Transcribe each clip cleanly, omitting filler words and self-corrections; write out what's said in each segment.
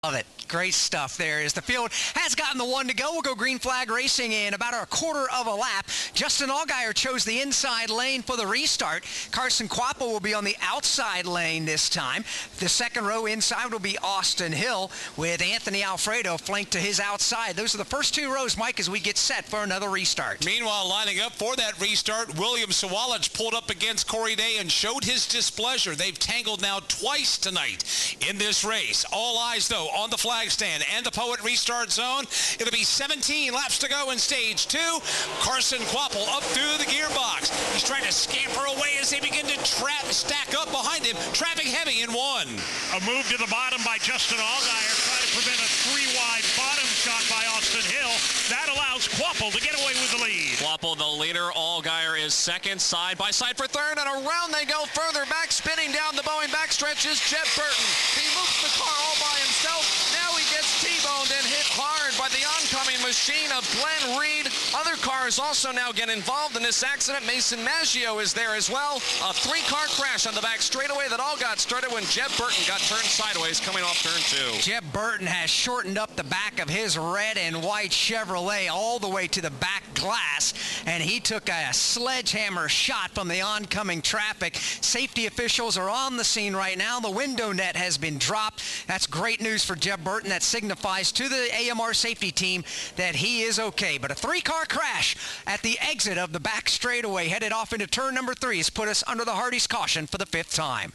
Love it. Great stuff there as the field has gotten the one to go. We'll go green flag racing in about a quarter of a lap. Justin Allgaier chose the inside lane for the restart. Carson Kvapil will be on the outside lane this time. The second row inside will be Austin Hill with Anthony Alfredo flanked to his outside. Those are the first two rows, Mike, as we get set for another restart. Meanwhile, lining up for that restart, William Sawalich pulled up against Corey Day and showed his displeasure. They've tangled now twice tonight in this race. All eyes, though, on the flag stand and the Poet restart zone. It'll be 17 laps to go in stage 2. Carson Kvapil up through the gearbox. He's trying to scamper away as they begin to stack up behind him. Traffic heavy in 1. A move to the bottom by Justin Allgaier, trying to prevent a 3-wide bottom shot by Austin Hill. That allows Kvapil to get away with the lead. Kvapil the leader. Allgaier is second, side by side for third, and around they go further back, spinning down the Boeing backstretch is Jeb Burton. He moves the car all by himself. Now he gets T-boned and hit hard by the oncoming machine of Glenn Reed. Other cars also now get involved in this accident. Mason Maggio is there as well. A 3-car crash on the back straightaway that all got started when Jeb Burton got turned sideways coming off turn 2. Jeb Burton has shortened up the back of his red and white Chevrolet all the way to the back glass, and he took a sledgehammer shot from the oncoming traffic. Safety officials are on the scene right now. The window net has been dropped. That's great news for Jeb Burton. That signifies to the AMR safety team that he is okay. But a 3-car crash at the exit of the back straightaway headed off into turn number 3 has put us under the Hardee's caution for the 5th time.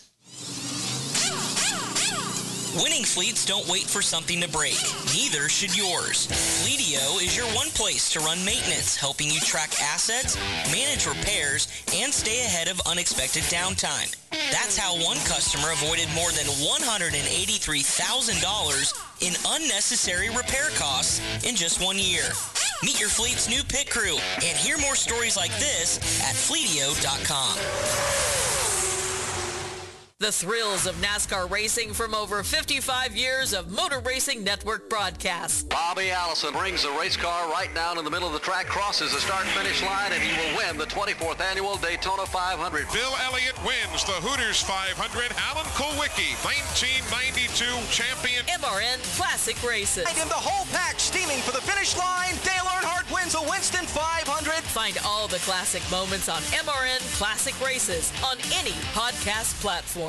Winning fleets don't wait for something to break. Neither should yours. Fleetio is your one place to run maintenance, helping you track assets, manage repairs, and stay ahead of unexpected downtime. That's how one customer avoided more than $183,000 in unnecessary repair costs in just 1 year. Meet your fleet's new pit crew and hear more stories like this at Fleetio.com. The thrills of NASCAR racing from over 55 years of Motor Racing Network broadcasts. Bobby Allison brings the race car right down in the middle of the track, crosses the start-finish line, and he will win the 24th annual Daytona 500. Bill Elliott wins the Hooters 500. Alan Kulwicki, 1992 champion. MRN Classic Races. In the whole pack, steaming for the finish line, Dale Earnhardt wins the Winston 500. Find all the classic moments on MRN Classic Races on any podcast platform.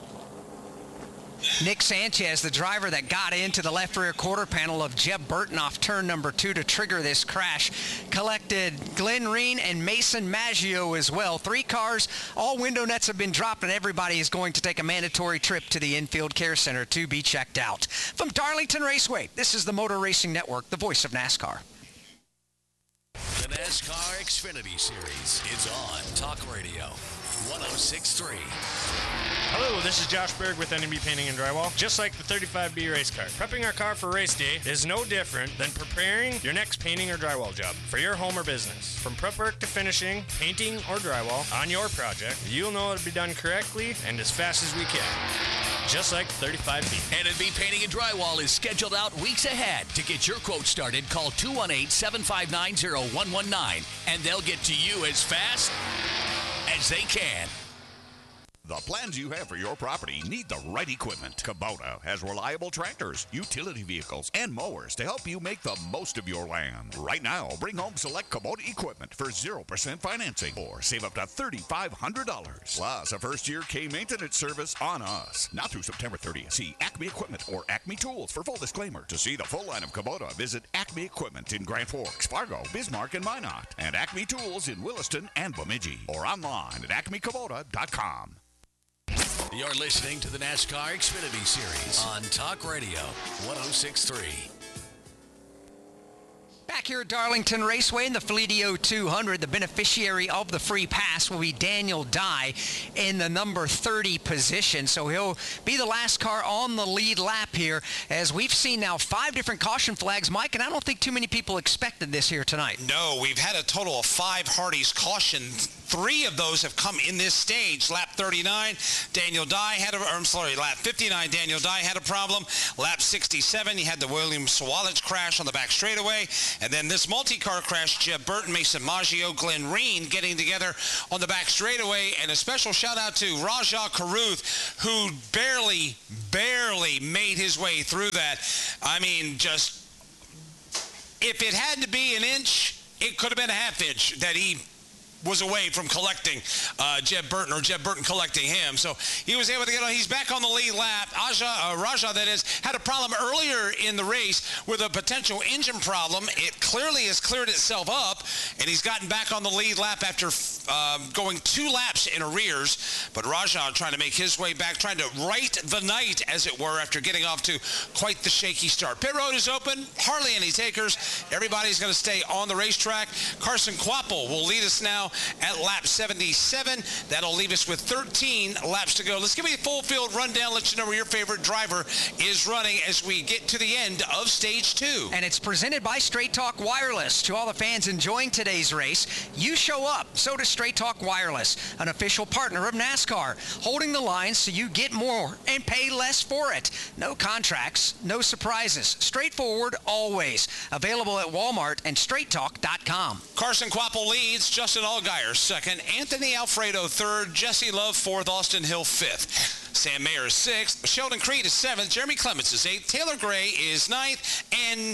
Nick Sanchez, the driver that got into the left rear quarter panel of Jeb Burton off turn number 2 to trigger this crash, collected Glenn Reed and Mason Maggio as well. 3 cars, all window nets have been dropped, and everybody is going to take a mandatory trip to the infield care center to be checked out. From Darlington Raceway, this is the Motor Racing Network, the voice of NASCAR. The NASCAR Xfinity Series is on Talk Radio 106.3. Hello, this is Josh Berg with NMB Painting and Drywall. Just like the 35B race car, prepping our car for race day is no different than preparing your next painting or drywall job for your home or business. From prep work to finishing, painting, or drywall on your project, you'll know it'll be done correctly and as fast as we can. Just like 35B. NMB Painting and Drywall is scheduled out weeks ahead. To get your quote started, call 218-759-0119, and they'll get to you as fast as they can. The plans you have for your property need the right equipment. Kubota has reliable tractors, utility vehicles, and mowers to help you make the most of your land. Right now, bring home select Kubota equipment for 0% financing or save up to $3,500. Plus, a first-year K-maintenance service on us. Now through September 30th. See Acme Equipment or Acme Tools for full disclaimer. To see the full line of Kubota, visit Acme Equipment in Grand Forks, Fargo, Bismarck, and Minot, and Acme Tools in Williston and Bemidji, or online at acmekubota.com. You're listening to the NASCAR Xfinity Series on Talk Radio 106.3. Back here at Darlington Raceway in the Fleetio 200, the beneficiary of the free pass will be Daniel Dye in the number 30 position. So he'll be the last car on the lead lap here, as we've seen now 5 different caution flags, Mike, and I don't think too many people expected this here tonight. No, we've had a total of 5 Hardee's caution 3 of those have come in this stage. Lap 39, lap 59, Daniel Dye had a problem. Lap 67, he had the William Sawalich crash on the back straightaway. And then this multi-car crash, Jeb Burton, Mason Maggio, Glenn Reen getting together on the back straightaway. And a special shout out to Rajah Caruth, who barely made his way through that. I mean, just, if it had to be an inch, it could have been a half inch that he was away from collecting Jeb Burton, or Jeb Burton collecting him. So he was able to get on. He's back on the lead lap. Rajah, that is, had a problem earlier in the race with a potential engine problem. It clearly has cleared itself up, and he's gotten back on the lead lap after going 2 laps in arrears. But Rajah trying to make his way back, trying to right the night, as it were, after getting off to quite the shaky start. Pit road is open. Hardly any takers. Everybody's going to stay on the racetrack. Carson Kvapil will lead us now at lap 77. That'll leave us with 13 laps to go. Let's give you a full field rundown, let you know where your favorite driver is running as we get to the end of stage 2. And it's presented by Straight Talk Wireless. To all the fans enjoying today's race, you show up, so does Straight Talk Wireless, an official partner of NASCAR, holding the line so you get more and pay less for it. No contracts, no surprises. Straightforward always. Available at Walmart and straighttalk.com. Carson Kvapil leads, Justin Allgaier second, Anthony Alfredo third, Jesse Love fourth, Austin Hill fifth. Sam Mayer is sixth, Sheldon Creed is seventh, Jeremy Clements is eighth, Taylor Gray is ninth, and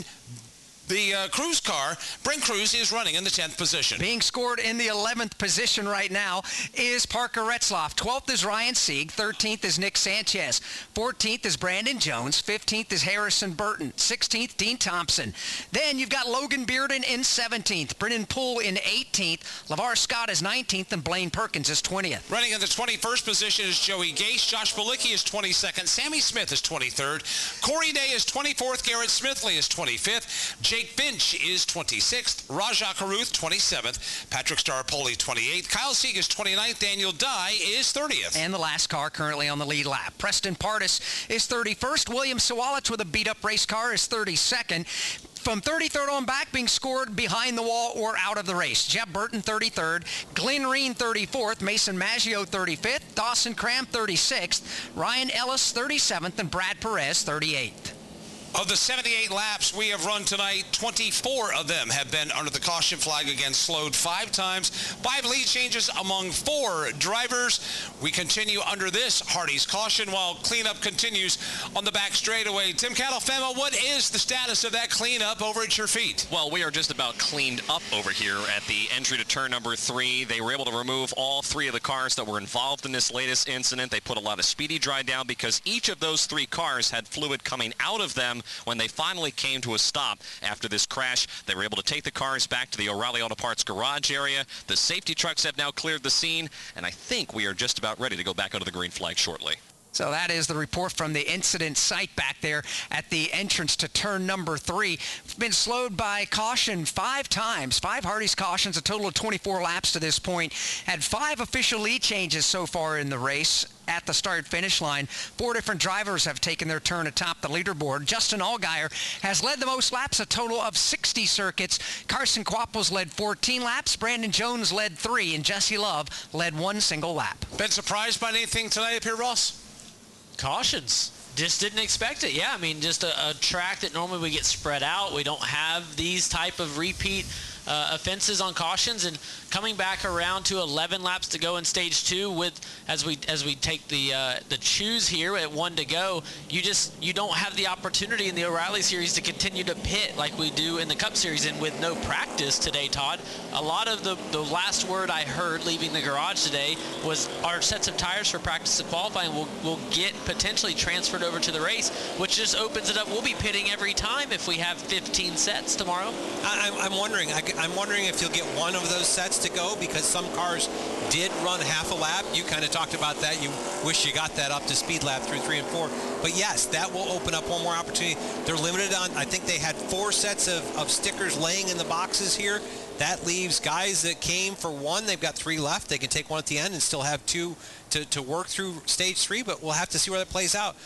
the Cruz car, Brent Cruz, is running in the 10th position. Being scored in the 11th position right now is Parker Retzlaff. 12th is Ryan Sieg. 13th is Nick Sanchez. 14th is Brandon Jones. 15th is Harrison Burton. 16th, Dean Thompson. Then you've got Logan Bearden in 17th. Brennan Poole in 18th. LeVar Scott is 19th, and Blaine Perkins is 20th. Running in the 21st position is Joey Gase. Josh Bilicki is 22nd. Sammy Smith is 23rd. Corey Day is 24th. Garrett Smithley is 25th. Jake Finch is 26th. Rajah Caruth, 27th. Patrick Starapoli, 28th. Kyle Sieg is 29th. Daniel Dye is 30th. And the last car currently on the lead lap. Preston Pardis is 31st. William Sawalich with a beat-up race car is 32nd. From 33rd on back, being scored behind the wall or out of the race. Jeb Burton, 33rd. Glenn Reen, 34th. Mason Maggio, 35th. Dawson Cram, 36th. Ryan Ellis, 37th. And Brad Perez, 38th. Of the 78 laps we have run tonight, 24 of them have been under the caution flag, again slowed 5 times. 5 lead changes among 4 drivers. We continue under this Hardy's caution while cleanup continues on the back straightaway. Tim Catalfema, what is the status of that cleanup over at your feet? Well, we are just about cleaned up over here at the entry to turn number 3. They were able to remove all 3 of the cars that were involved in this latest incident. They put a lot of speedy dry down because each of those 3 cars had fluid coming out of them when they finally came to a stop after this crash. They were able to take the cars back to the O'Reilly Auto Parts garage area. The safety trucks have now cleared the scene, and I think we are just about ready to go back under the green flag shortly. So that is the report from the incident site back there at the entrance to turn number 3. Been slowed by caution 5 times. 5 Hardy's cautions, a total of 24 laps to this point. Had 5 official lead changes so far in the race at the start-finish line. 4 different drivers have taken their turn atop the leaderboard. Justin Allgaier has led the most laps, a total of 60 circuits. Carson Kvapil's led 14 laps. Brandon Jones led 3, and Jesse Love led 1 single lap. Been surprised by anything tonight up here, Ross? Cautions. Just didn't expect it. Yeah, I mean, just a track that normally we get spread out. We don't have these type of repeat offenses on cautions, and coming back around to 11 laps to go in stage 2 with as we take the choose here at 1 to go, you don't have the opportunity in the O'Reilly series to continue to pit like we do in the Cup series. And with no practice today, Todd, a lot of the last word I heard leaving the garage today was our sets of tires for practice and qualifying will get potentially transferred over to the race, which just opens it up. We'll be pitting every time if we have 15 sets tomorrow. I'm wondering if you'll get one of those sets to go, because some cars did run half a lap. You kind of talked about that. You wish you got that up to speed lap through 3 and 4. But yes, that will open up one more opportunity. They're limited on, I think they had 4 sets of stickers laying in the boxes here. That leaves guys that came for 1. They've got 3 left. They can take 1 at the end and still have 2 to work through stage 3, but we'll have to see where that plays out.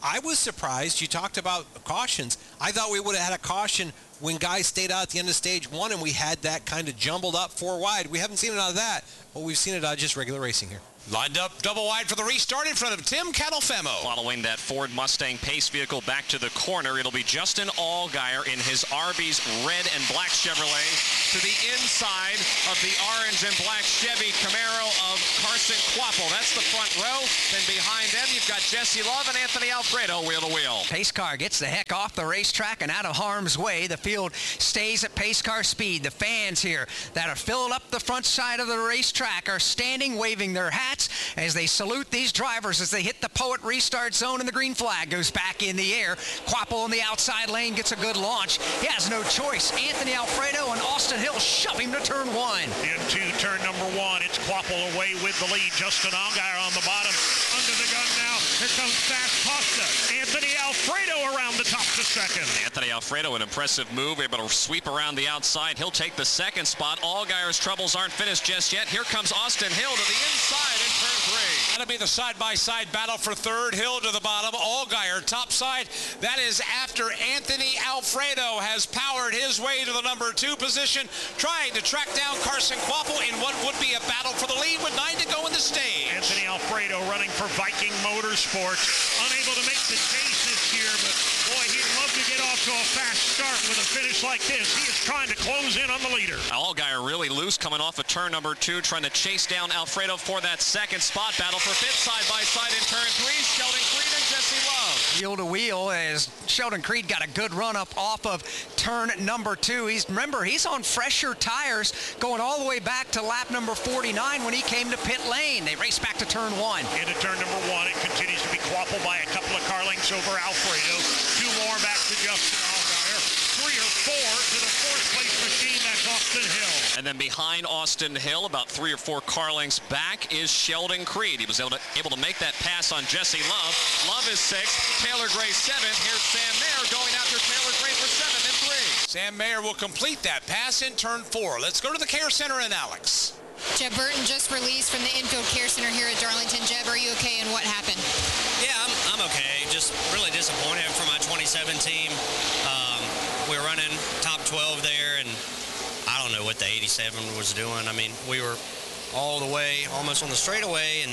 I was surprised. You talked about cautions. I thought we would have had a caution when guys stayed out at the end of stage one and we had that kind of jumbled up 4 wide. We haven't seen it out of that, but we've seen it out of just regular racing here. Lined up double wide for the restart in front of Tim Catalfemo. Following that Ford Mustang pace vehicle back to the corner, it'll be Justin Allgaier in his Arby's red and black Chevrolet to the inside of the orange and black Chevy Camaro of Carson Kvapil. That's the front row. Then behind them, you've got Jesse Love and Anthony Alfredo wheel to wheel. Pace car gets the heck off the racetrack and out of harm's way. The field stays at pace car speed. The fans here that are filled up the front side of the racetrack are standing, waving their hats as they salute these drivers as they hit the Poet restart zone, and the green flag goes back in the air. Kvapil in the outside lane gets a good launch. He has no choice. Anthony Alfredo and Austin Hill shove him to turn one. Into turn number one, it's Kvapil away with the lead. Justin Allgaier on the bottom. Under the gun now. Here comes Fast Costa. Anthony Alfredo around the top to second. Anthony Alfredo, an impressive move, able to sweep around the outside. He'll take the second spot. Allgaier's troubles aren't finished just yet. Here comes Austin Hill to the inside in turn three. That'll be the side-by-side battle for third. Hill to the bottom. Allgaier top side. That is after Anthony Alfredo has powered his way to the number 2 position, trying to track down Carson Kvapil in what would be a battle for the lead with 9 to go in the stage. Anthony Alfredo running for Viking Motorsports. Unable to make the chase this year, but boy, he'd love to get off to a fast start with a finish like this. He is trying to close in on the leader. Allgaier really loose coming off of turn number 2, trying to chase down Alfredo for that second spot. Battle for fifth side-by-side in turn 3. Sheldon Creed and Jesse Love. Wheel to wheel as Sheldon Creed got a good run up off of turn number 2. Remember, he's on fresher tires going all the way back to lap number 49 when he came to pit lane. They race back to turn 1. Into turn number 1, it continues to be Kvapil by a couple of car lengths over Alfredo. 2 more back to Justin Allgaier. 3 or 4 to the 4th place machine. That's Austin Hill. And then behind Austin Hill, about 3 or 4 car lengths back, is Sheldon Creed. He was able to make that pass on Jesse Love. Love is 6th. Taylor Gray 7th. Here's Sam Mayer going after Taylor Gray for 7th and 3. Sam Mayer will complete that pass in turn 4. Let's go to the Care Center and Alex. Jeb Burton just released from the infield care center here at Darlington. Jeb, are you okay, and what happened? Yeah, I'm okay. Just really disappointed for my 27 team. We were running top 12 there, and I don't know what the 87 was doing. I mean, we were all the way, almost on the straightaway, and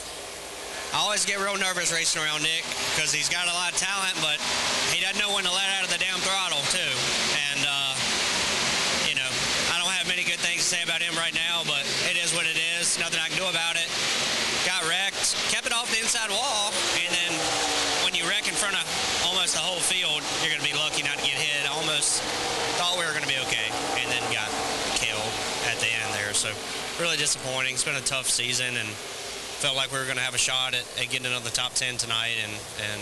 I always get real nervous racing around Nick because he's got a lot of talent, but he doesn't know when to let out of the damn throttle, too. And, I don't have many good things to say about him right now, but it is what it is. Nothing I can do about it. Got wrecked, kept it off the inside wall, and then when you wreck in front of almost the whole field, you're going to be lucky not to get hit. I almost thought we were going to be okay, and then got killed at the end there. So really disappointing. It's been a tough season, and felt like we were going to have a shot at getting into the top 10 tonight, and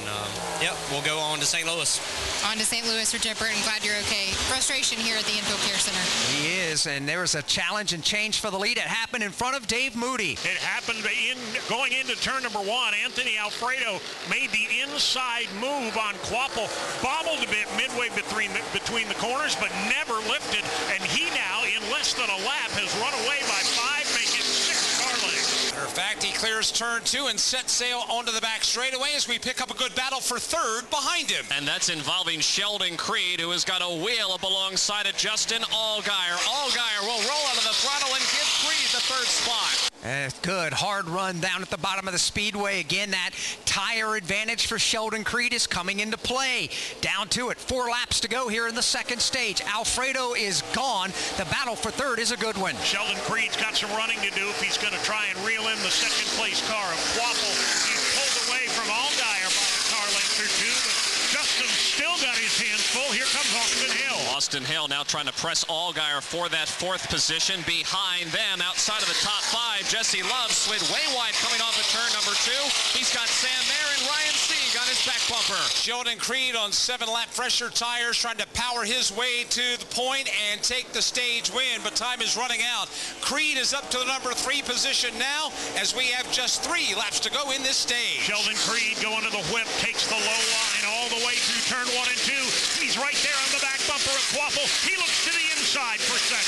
we'll go on to St. Louis. On to St. Louis for Jeb Burton. Glad you're okay. Frustration here at the Infield Care Center. He is, and there was a challenge and change for the lead. It happened in front of Dave Moody. It happened going into turn number 1. Anthony Alfredo made the inside move on Kvapil, bobbled a bit midway between the corners, but never lifted, and he now, in less than a lap, has run away by 5, making 6 car lengths. Matter of fact, he clears turn 2 and sets sail onto the back straightaway as we pick up a good battle for third behind him. And that's involving Sheldon Creed, who has got a wheel up alongside of Justin Allgaier. Allgaier will roll out of the throttle and give Creed the 3rd spot. Good hard run down at the bottom of the speedway. Again, that tire advantage for Sheldon Creed is coming into play. Down to it. 4 laps to go here in the 2nd stage. Alfredo is gone. The battle for 3rd is a good one. Sheldon Creed's got some running to do if he's going to try and reel in the 2nd place car of Kvapil. He's pulled away from Allgaier by a car length or 2, but Justin still got his hands full. Here comes Austin Hill. Austin Hill now trying to press Allgaier for that 4th position. Behind them, outside of the top 5, Jesse Love slid way wide coming off of turn number 2. He's got Sam Mayer and Ryan Sieg on his back bumper. Sheldon Creed on 7-lap fresher tires trying to power his way to the point and take the stage win, but time is running out. Creed is up to the number 3 position now as we have just 3 laps to go in this stage. Sheldon Creed going to the whip, takes the low line all the way through turn 1 and 2. He's right there on the back bumper of Kvapil. He looks to the inside for 2nd. Sheldon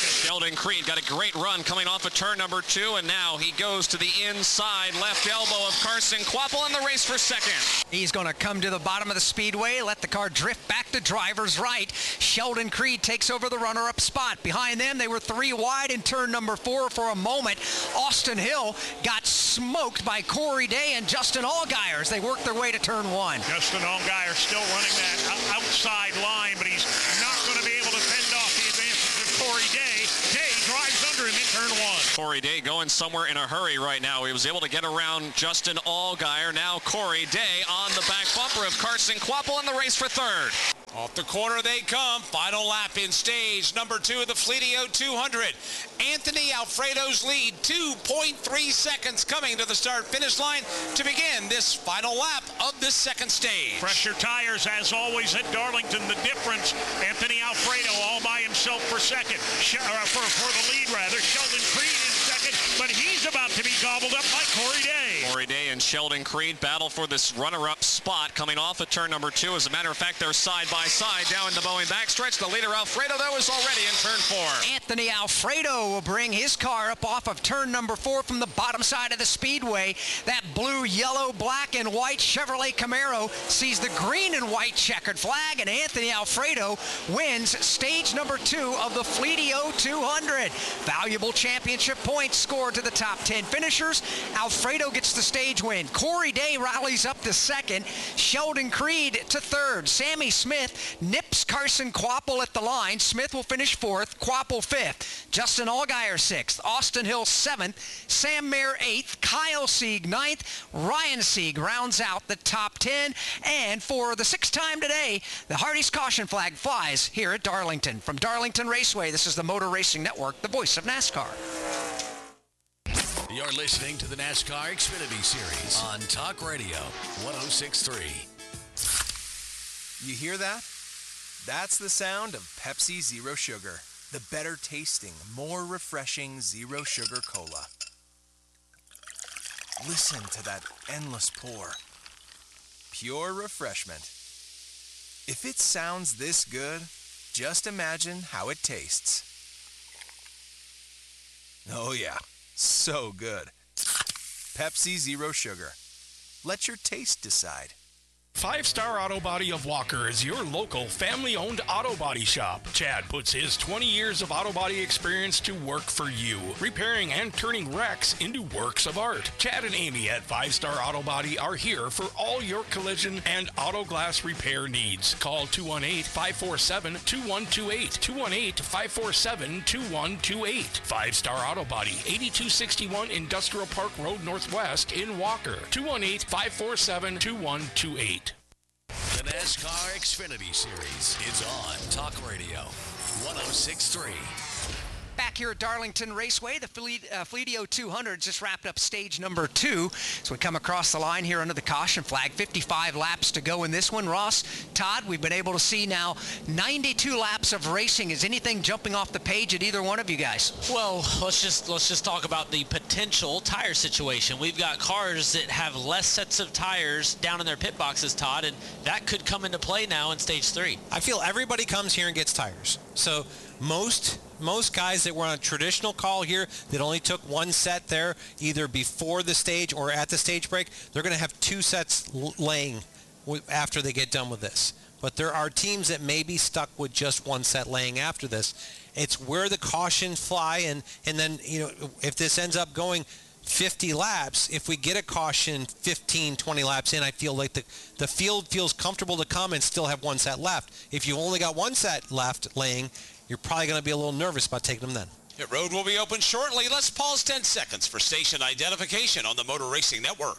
Sheldon Creed got a great run coming off of turn number 2, and now he goes to the inside left elbow of Carson Kvapil in the race for second. He's going to come to the bottom of the speedway, let the car drift back to driver's right. Sheldon Creed takes over the runner-up spot. Behind them, they were 3 wide in turn number 4 for a moment. Austin Hill got smoked by Corey Day and Justin Allgaier as they worked their way to turn 1. Justin Allgaier still running that outside line, but he's not going to be able to fend off the advantage of Corey Day. Day drives under him in turn 1. Corey Day going somewhere in a hurry right now. He was able to get around Justin Allgaier. Now Corey Day on the back bumper of Carson Kvapil in the race for third. Off the corner they come. Final lap in stage number 2 of the Fleetio 200. Anthony Alfredo's lead, 2.3 seconds coming to the start-finish line to begin this final lap of this second stage. Fresher tires, as always, at Darlington. The difference, Anthony Alfredo all by himself for second, for the lead, rather. Sheldon Creed in second, but he's about to be gobbled up by Corey Day. Corey Day and Sheldon Creed battle for this runner-up spot coming off of turn number 2. As a matter of fact, they're side by side down in the Boeing backstretch. The leader, Alfredo, though, is already in turn 4. Anthony Alfredo will bring his car up off of turn number 4 from the bottom side of the speedway. That blue, yellow, black, and white Chevrolet Camaro sees the green and white checkered flag, and Anthony Alfredo wins stage number 2 of the Fleetio 200. Valuable championship points scored to the top 10 finishers. Alfredo gets the stage win. Corey Day rallies up to second. Sheldon Creed to third. Sammy Smith nips Carson Kvapil at the line. Smith will finish 4th. Kvapil 5th. Justin Allgaier 6th. Austin Hill 7th. Sam Mayer 8th. Kyle Sieg 9th. Ryan Sieg rounds out the top 10. And for the 6th time today, the Hardee's caution flag flies here at Darlington. From Darlington Raceway, this is the Motor Racing Network, the voice of NASCAR. You're listening to the NASCAR Xfinity Series on Talk Radio 106.3. You hear that? That's the sound of Pepsi Zero Sugar, the better tasting, more refreshing Zero Sugar Cola. Listen to that endless pour. Pure refreshment. If it sounds this good, just imagine how it tastes. Oh yeah, so good. Pepsi Zero Sugar. Let your taste decide. 5 Star Auto Body of Walker is your local family-owned auto body shop. Chad puts his 20 years of auto body experience to work for you, repairing and turning wrecks into works of art. Chad and Amy at 5 Star Auto Body are here for all your collision and auto glass repair needs. Call 218-547-2128. 218-547-2128. 5 Star Auto Body, 8261 Industrial Park Road Northwest in Walker. 218-547-2128. The NASCAR Xfinity Series is on Talk Radio 106.3. Back here at Darlington Raceway, the Fleetio 200 just wrapped up stage number 2. So we come across the line here under the caution flag. 55 laps to go in this one. Ross, Todd, we've been able to see now 92 laps of racing. Is anything jumping off the page at either one of you guys? Well, let's just talk about the potential tire situation. We've got cars that have less sets of tires down in their pit boxes, Todd, and that could come into play now in stage 3. I feel everybody comes here and gets tires. So most guys that were on a traditional call here that only took one set there, either before the stage or at the stage break, they're going to have 2 sets laying after they get done with this. But there are teams that may be stuck with just 1 set laying after this. It's where the cautions fly, and then, you know, if this ends up going 50 laps, if we get a caution 15, 20 laps in, I feel like the field feels comfortable to come and still have 1 set left. If you only got 1 set left laying, you're probably going to be a little nervous about taking them then. Pit road will be open shortly. Let's pause 10 seconds for station identification on the Motor Racing Network.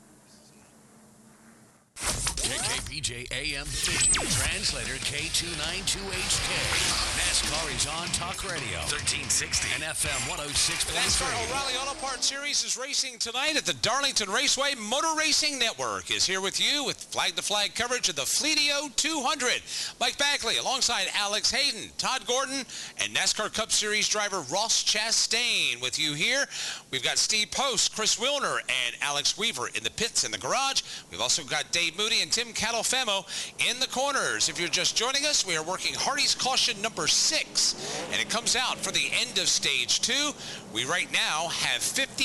KKPJ AM Division, translator K292HK. NASCAR is on Talk Radio 1360 and FM 106.3. The NASCAR O'Reilly Auto Parts Series is racing tonight at the Darlington Raceway. Motor Racing Network is here with you with flag-to-flag coverage of the Fleetio 200. Mike Bagley alongside Alex Hayden, Todd Gordon, and NASCAR Cup Series driver Ross Chastain with you here. We've got Steve Post, Chris Wilner, and Alex Weaver in the pits in the garage. We've also got Dave Moody and Tim Catalfemo in the corners. If you're just joining us, we are working Hardy's caution number 6, and it comes out for the end of stage 2. We right now have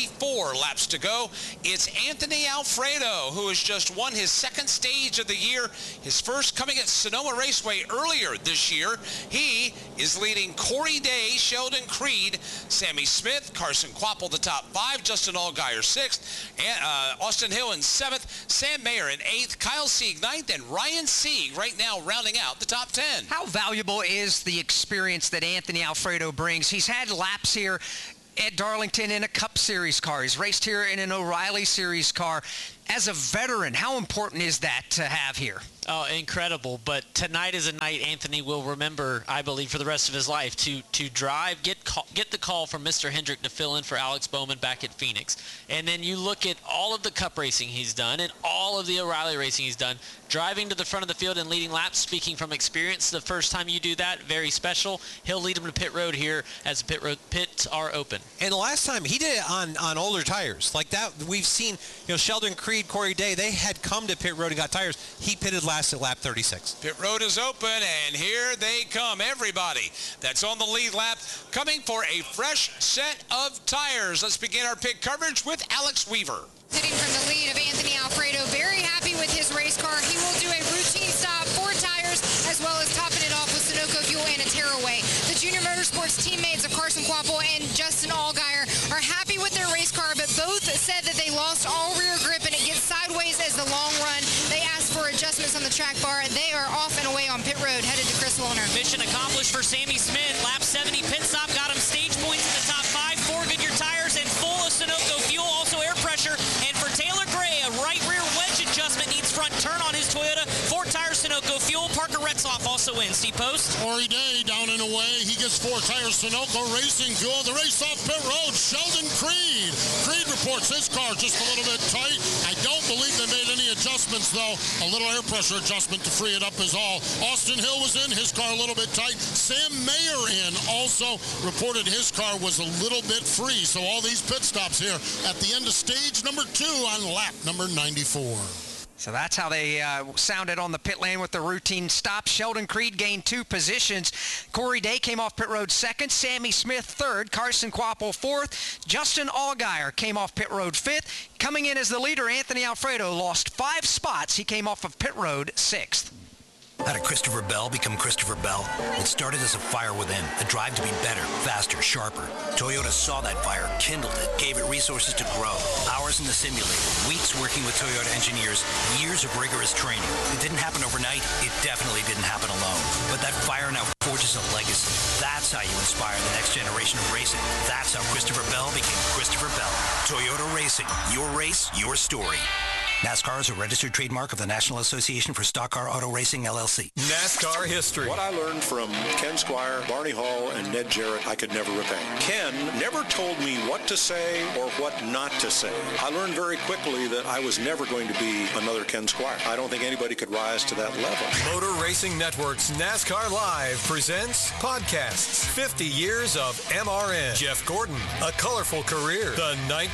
54 laps to go. It's Anthony Alfredo, who has just won his second stage of the year, his first coming at Sonoma Raceway earlier this year. He is leading Corey Day, Sheldon Creed, Sammy Smith, Carson Quapple, the top 5, Justin Allgaier 6th, and Austin Hill in 7th, Sam Mayer in 8th, Kyle Sieg 9th, and Ryan Sieg right now rounding out the top 10. How valuable is the experience that Anthony Alfredo brings? He's had laps here at Darlington in a Cup Series car. He's raced here in an O'Reilly Series car. As a veteran, how important is that to have here? Oh, incredible. But tonight is a night Anthony will remember, I believe, for the rest of his life. To drive, get the call from Mr. Hendrick to fill in for Alex Bowman back at Phoenix. And then you look at all of the Cup racing he's done and all of the O'Reilly racing he's done, driving to the front of the field and leading laps, speaking from experience. The first time you do that, very special. He'll lead him to pit road here as the pits are open. And the last time he did it on older tires. Like that, we've seen, Sheldon Creed, Corey Day, they had come to pit road and got tires. He pitted last at lap 36. Pit road is open, and here they come. Everybody that's on the lead lap coming for a fresh set of tires. Let's begin our pit coverage with Alex Weaver. Sitting from the lead of Anthony Alfredo, very happy with his race car. He will do a routine stop, 4 tires, as well as topping it off with Sunoco fuel and a tearaway. The Junior Motorsports teammates of Carson Quapple and Justin Allgaier are happy with their race car, but both said that they lost all rear grip and it gets sideways as the long run. They asked for adjustments on the track bar. They are off and away on pit road, headed to Chris Lohner. Mission accomplished for Sammy Smith. Lap 70 pit stop got him stage points in the top 5, 4 Goodyear tires, and full of Sunoco fuel, also air pressure. And for Taylor Gray, a right rear wedge adjustment, needs front turn on his Toyota. 4 tires Sunoco fuel. Parker Retzloff also wins. Steve Post. Corey Day down and away. He gets 4 tires Sunoco racing fuel. The race off pit road. Sheldon Creed. Creed reports his car just a little bit tight. I don't believe they made any adjustments, though. A little air pressure adjustment to free it up is all. Austin Hill was in. His car a little bit tight. Sam Mayer in. Also reported his car was a little bit free. So all these pit stops here at the end of stage number 2 on lap number 94. So that's how they sounded on the pit lane with the routine stop. Sheldon Creed gained 2 positions. Corey Day came off pit road 2nd. Sammy Smith 3rd. Carson Quapple 4th. Justin Allgaier came off pit road 5th. Coming in as the leader, Anthony Alfredo lost 5 spots. He came off of pit road 6th. How did Christopher Bell become Christopher Bell? It started as a fire within, a drive to be better, faster, sharper. Toyota saw that fire, kindled it, gave it resources to grow. Hours in the simulator, weeks working with Toyota engineers, years of rigorous training. It didn't happen overnight. It definitely didn't happen alone. But that fire now forges a legacy. That's how you inspire the next generation of racing. That's how Christopher Bell became Christopher Bell. Toyota Racing. Your race, your story. NASCAR is a registered trademark of the National Association for Stock Car Auto Racing, LLC. NASCAR history. What I learned from Ken Squire, Barney Hall, and Ned Jarrett, I could never repay. Ken never told me what to say or what not to say. I learned very quickly that I was never going to be another Ken Squire. I don't think anybody could rise to that level. Motor Racing Network's NASCAR Live presents podcasts. 50 years of MRN. Jeff Gordon, A Colorful Career. The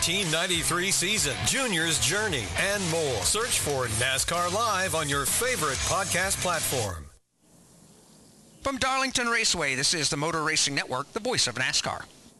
1993 season. Junior's Journey. And more. Search for NASCAR Live on your favorite podcast platform. From Darlington Raceway, this is the Motor Racing Network, the voice of NASCAR.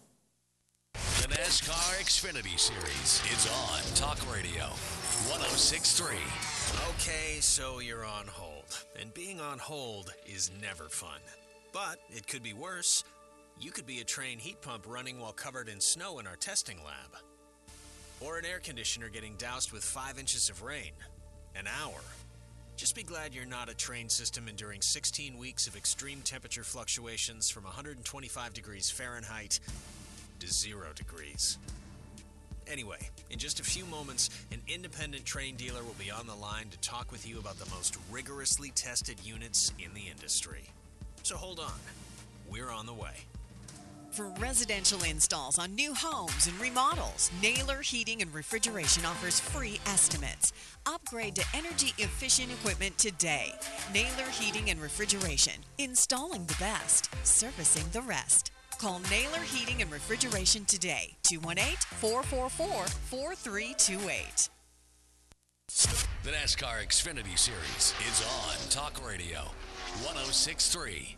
The NASCAR Xfinity Series is on Talk Radio 106.3. Okay, so you're on hold. And being on hold is never fun. But it could be worse. You could be a train heat pump running while covered in snow in our testing lab. Or an air conditioner getting doused with 5 inches of rain. An hour. Just be glad you're not a train system enduring 16 weeks of extreme temperature fluctuations from 125 degrees Fahrenheit to 0 degrees. Anyway, in just a few moments, an independent train dealer will be on the line to talk with you about the most rigorously tested units in the industry. So hold on. We're on the way. For residential installs on new homes and remodels, Naylor Heating and Refrigeration offers free estimates. Upgrade to energy-efficient equipment today. Naylor Heating and Refrigeration. Installing the best, servicing the rest. Call Naylor Heating and Refrigeration today. 218-444-4328. The NASCAR Xfinity Series is on Talk Radio 106.3.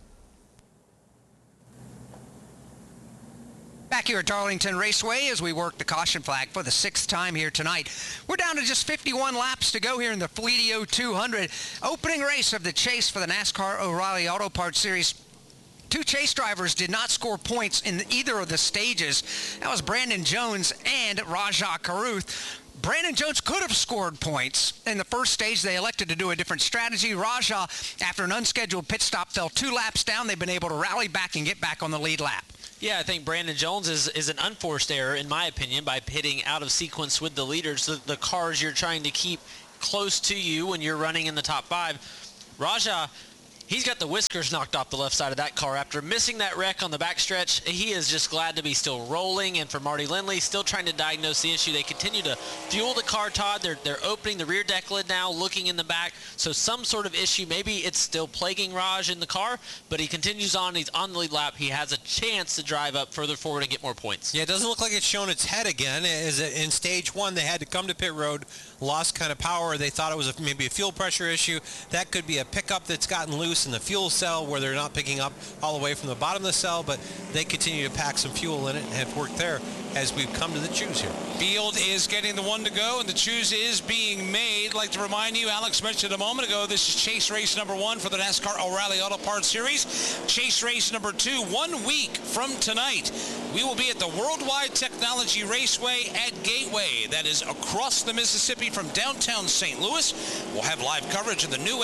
Back here at Darlington Raceway as we work the caution flag for the 6th time here tonight. We're down to just 51 laps to go here in the Fleetio 200. Opening race of the chase for the NASCAR O'Reilly Auto Parts Series. Two chase drivers did not score points in either of the stages. That was Brandon Jones and Rajah Caruth. Brandon Jones could have scored points. In the first stage, they elected to do a different strategy. Rajah, after an unscheduled pit stop, fell 2 laps down. They've been able to rally back and get back on the lead lap. Yeah, I think Brandon Jones is an unforced error, in my opinion, by pitting out of sequence with the leaders, the cars you're trying to keep close to you when you're running in the top 5. Rajah, he's got the whiskers knocked off the left side of that car. After missing that wreck on the backstretch, he is just glad to be still rolling. And for Marty Lindley, still trying to diagnose the issue. They continue to fuel the car, Todd. They're opening the rear deck lid now, looking in the back. So some sort of issue. Maybe it's still plaguing Raj in the car, but he continues on. He's on the lead lap. He has a chance to drive up further forward and get more points. Yeah, it doesn't look like it's shown its head again. In stage 1, they had to come to pit road, lost kind of power. They thought it was maybe a fuel pressure issue. That could be a pickup that's gotten loose in the fuel cell where they're not picking up all the way from the bottom of the cell, but they continue to pack some fuel in it and have worked there as we've come to the choose here. Field is getting the 1 to go, and the choose is being made. I'd like to remind you, Alex mentioned a moment ago, this is chase race number 1 for the NASCAR O'Reilly Auto Parts Series. Chase race number 2, 1 week from tonight. We will be at the Worldwide Technology Raceway at Gateway. That is across the Mississippi from downtown St. Louis. We'll have live coverage of the new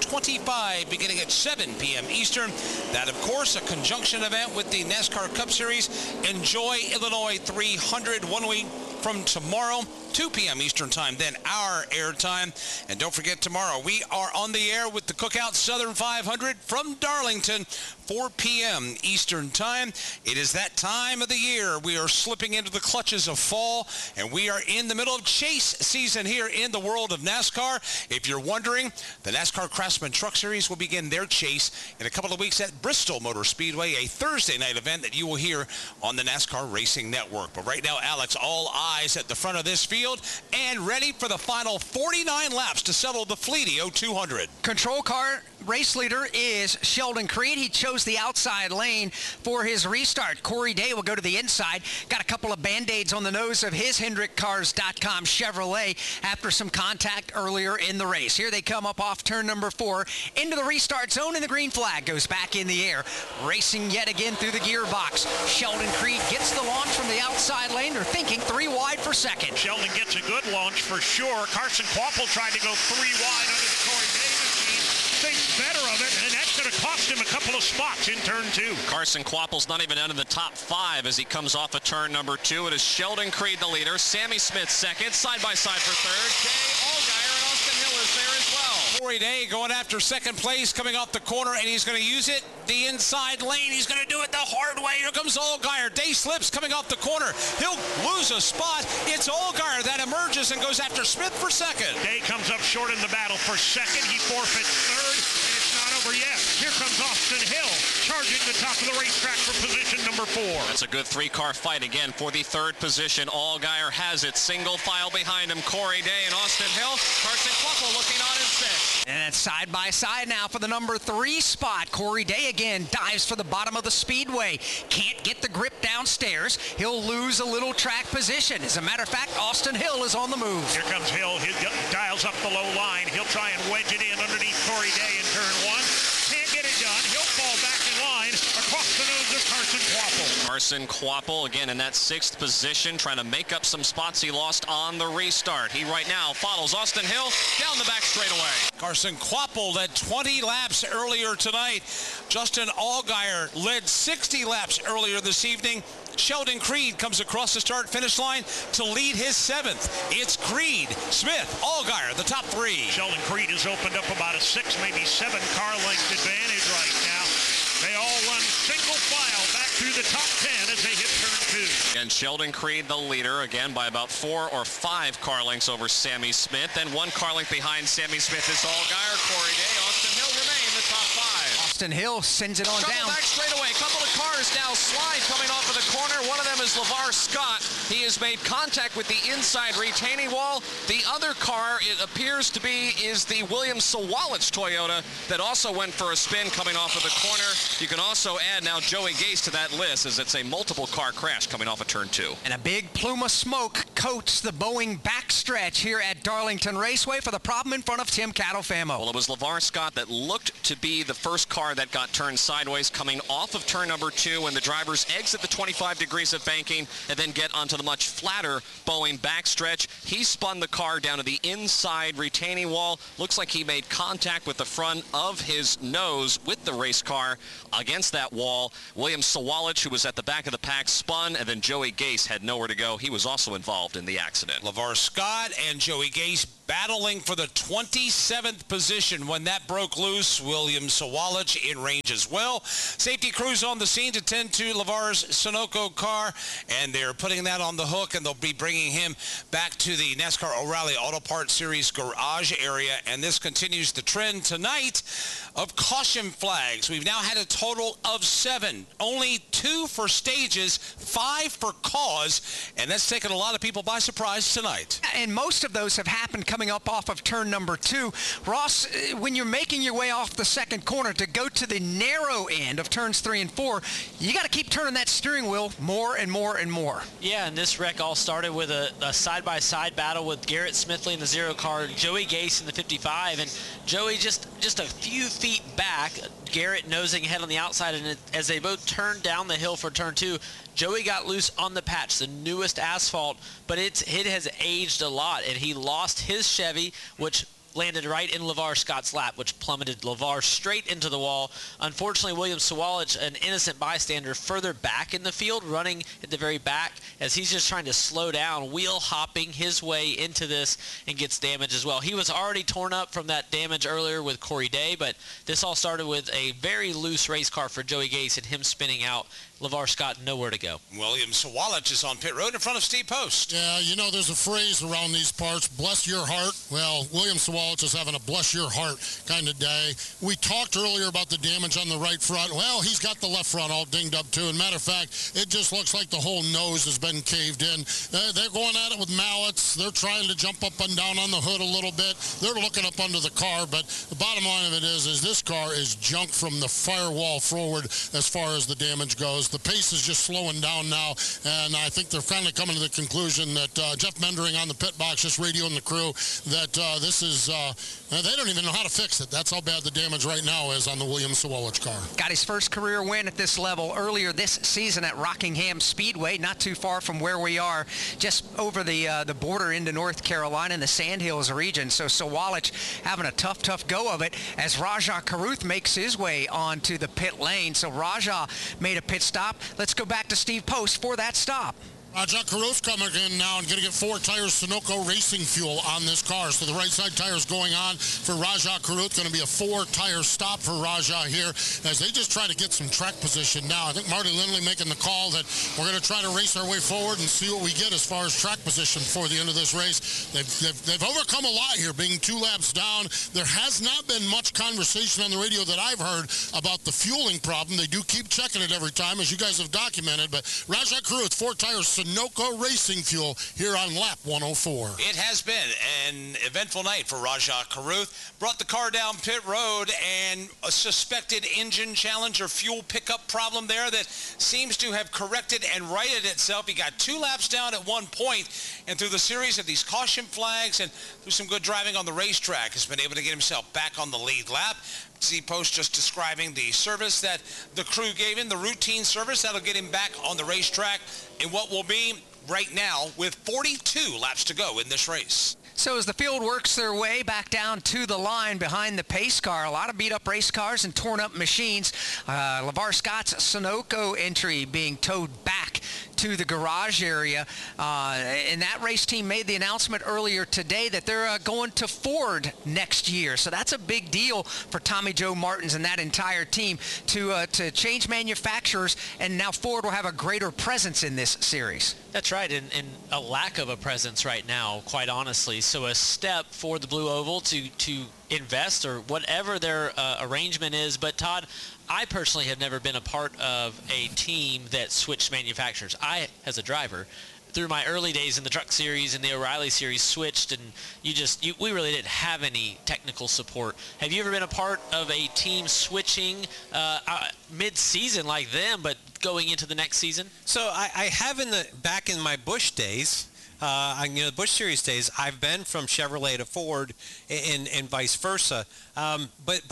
A225 beginning at 7 p.m. Eastern. That, of course, a conjunction event with the NASCAR Cup Series. Enjoy Illinois 300 1 week from tomorrow, 2 p.m. Eastern time, then our airtime. And don't forget, tomorrow we are on the air with the Cookout Southern 500 from Darlington, 4 p.m. Eastern time. It is that time of the year. We are slipping into the clutches of fall, and we are in the middle of chase season here in the world of NASCAR. If you're wondering, the NASCAR Craftsman Truck Series will begin their chase in a couple of weeks at Bristol Motor Speedway, a Thursday night event that you will hear on the NASCAR Racing Network. But right now, Alex, all eyes at the front of this field and ready for the final 49 laps to settle the Fleetio 200. Control car race leader is Sheldon Creed. He chose the outside lane for his restart. Corey Day will go to the inside. Got a couple of Band-Aids on the nose of his HendrickCars.com Chevrolet after some contact earlier in the race. Here they come up off turn number 4 into the restart zone, and the green flag goes back in the air. Racing yet again through the gearbox. Sheldon Creed gets the launch from the outside lane. They're thinking 3 wide for second. Sheldon gets a good launch for sure. Carson Kvapil tried to go 3 wide under the Corey Day machine. Thinks better of it, and that's going to cost him a couple of spots in turn 2. Carson Kvapil's not even out of the top 5 as he comes off of turn number 2. It is Sheldon Creed the leader, Sammy Smith second, side by side for third. Jay Allgaier and Austin Hill is there as well. Corey Day going after second place, coming off the corner, and he's going to use it the inside lane. He's going to do it the hard way. Here comes Allgaier. Day slips coming off the corner. He'll lose a spot. It's Allgaier that emerges and goes after Smith for second. Day comes up short in the battle for second. He forfeits third, and it's not over yet. Here comes Austin Hill, charging the top of the racetrack for position number 4. That's a good 3-car fight again for the 3rd position. Allgaier has it. Single file behind him. Corey Day and Austin Hill. Carson Kvapil looking on in 6th. And it's side by side now for the number 3 spot. Corey Day again dives for the bottom of the speedway. Can't get the grip downstairs. He'll lose a little track position. As a matter of fact, Austin Hill is on the move. Here comes Hill. He dials up the low line. He'll try and wedge it in underneath Corey Day in turn 1. Can't get it done. He'll fall back in line across the nose of Carson Kvapil. Carson Kvapil again in that 6th position, trying to make up some spots he lost on the restart. He right now follows Austin Hill down the back straightaway. Carson Kvapil led 20 laps earlier tonight. Justin Allgaier led 60 laps earlier this evening. Sheldon Creed comes across the start-finish line to lead his 7th. It's Creed, Smith, Allgaier, the top 3. Sheldon Creed has opened up about a 6, maybe 7 car length advantage right now. They all run single file back through the top 10 as they hit turn 2. And Sheldon Creed the leader, again by about 4 or 5 car lengths over Sammy Smith. Then 1 car length behind Sammy Smith is Allgaier. Corey Day, Austin Hill remain the top 5. Austin Hill sends it on Trouble down. back straight away. A couple of cars now slide coming off of the corner. One of them is LeVar Scott. He has made contact with the inside retaining wall. The other car, it appears to be, is the Williams Sawalich Toyota that also went for a spin coming off of the corner. You can also add now Joey Gase to that list, as it's a multiple car crash coming off of turn 2. And a big plume of smoke coats the Boeing backstretch here at Darlington Raceway for the problem in front of Tim Catalfamo. Well, it was LeVar Scott that looked to be the first car that got turned sideways coming off of turn number 2 when the drivers exit the 25 degrees of banking and then get onto the much flatter Boeing backstretch. He spun the car down to the inside retaining wall. Looks like he made contact with the front of his nose with the race car against that wall. William Sawalich, who was at the back of the pack, spun, and then Joey Gase had nowhere to go. He was also involved in the accident. LeVar Scott and Joey Gase battling for the 27th position when that broke loose. William Sawalich in range as well. Safety crews on the scene to tend to LeVar's Sunoco car, and they're putting that on the hook, and they'll be bringing him back to the NASCAR O'Reilly Auto Parts Series garage area. And this continues the trend tonight of caution flags. We've now had a total of 7. Only 2 for stages, 5 for cause, and that's taken a lot of people by surprise tonight. And most of those have happened coming up off of turn number 2. Ross, when you're making your way off the second corner to go to the narrow end of turns 3 and 4, you got to keep turning that steering wheel more and more and more. Yeah, and this wreck all started with a side-by-side battle with Garrett Smithley in the 0 car, Joey Gase in the 55, and Joey just a few feet back, Garrett nosing ahead on the outside, and as they both turned down the hill for turn 2, Joey got loose on the patch, the newest asphalt, but it has aged a lot, and he lost his Chevy, which landed right in LeVar Scott's lap, which plummeted LeVar straight into the wall. Unfortunately, William Sawalich, an innocent bystander, further back in the field, running at the very back, as he's just trying to slow down, wheel hopping his way into this, and gets damaged as well. He was already torn up from that damage earlier with Corey Day, but this all started with a very loose race car for Joey Gase and him spinning out. LeVar Scott nowhere to go. William Sawalich is on pit road in front of Steve Post. Yeah, you know, there's a phrase around these parts, bless your heart. Well, William Sawalich is having a bless your heart kind of day. We talked earlier about the damage on the right front. Well, he's got the left front all dinged up too. And matter of fact, it just looks like the whole nose has been caved in. They're going at it with mallets. They're trying to jump up and down on the hood a little bit. They're looking up under the car, but the bottom line of it is this car is junk from the firewall forward as far as the damage goes. The pace is just slowing down now, and I think they're finally coming to the conclusion that Jeff Mendering on the pit box just radioing the crew that this is, they don't even know how to fix it. That's how bad the damage right now is on the William Sawalich car. Got his first career win at this level earlier this season at Rockingham Speedway, not too far from where we are, just over the border into North Carolina in the Sandhills region. So Sawalich having a tough go of it as Rajah Caruth makes his way onto the pit lane. So Rajah made a pit stop. Let's go back to Steve Post for that stop. Rajah Caruth coming in now and going to get 4 tires Sunoco racing fuel on this car. So the right side tires going on for Rajah Caruth. Going to be a 4-tire stop for Rajah here as they just try to get some track position now. I think Marty Lindley making the call that we're going to try to race our way forward and see what we get as far as track position before the end of this race. They've overcome a lot here, being 2 laps down. There has not been much conversation on the radio that I've heard about the fueling problem. They do keep checking it every time, as you guys have documented. But Rajah Caruth, 4 tires Sunoco racing fuel here on lap 104. It has been an eventful night for Rajah Caruth. Brought the car down pit road, and a suspected engine challenge or fuel pickup problem there that seems to have corrected and righted itself. He got 2 laps down at one point, and through the series of these caution flags and through some good driving on the racetrack has been able to get himself back on the lead lap. Steve Post just describing the service that the crew gave him, the routine service that'll get him back on the racetrack in what will be right now with 42 laps to go in this race. So as the field works their way back down to the line behind the pace car, a lot of beat-up race cars and torn-up machines. LeVar Scott's Sunoco entry being towed back to the garage area. And that race team made the announcement earlier today that they're going to Ford next year. So that's a big deal for Tommy Joe Martins and that entire team to change manufacturers, and now Ford will have a greater presence in this series. That's right, and a lack of a presence right now, quite honestly. So a step for the Blue Oval to invest or whatever their arrangement is. But Todd, I personally have never been a part of a team that switched manufacturers. I, as a driver, through my early days in the Truck Series and the O'Reilly Series, switched, and we really didn't have any technical support. Have you ever been a part of a team switching mid-season like them, but going into the next season? So I have back in my Busch days, the Busch Series days, I've been from Chevrolet to Ford and vice versa. But